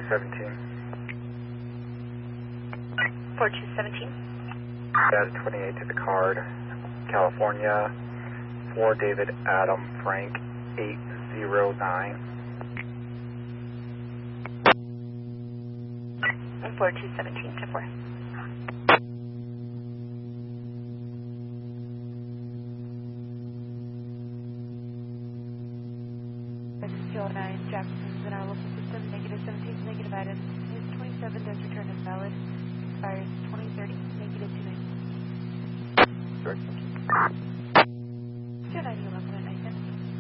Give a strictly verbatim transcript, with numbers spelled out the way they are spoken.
seventeen. four two seventeen. Data twenty-eight to the card. California, four David Adam Frank eight zero nine. four two seventeen to four. Joe nine, Jackson's in our local system, negative seventeen, negative item. News twenty-seven does return as valid. Expires twenty thirty, negative two ninety. Correct.